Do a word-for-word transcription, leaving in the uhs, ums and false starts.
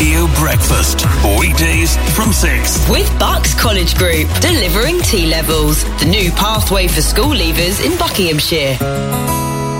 Radio Breakfast. Weekdays from six. With Bucks College Group, delivering T-levels. The new pathway for school leavers in Buckinghamshire.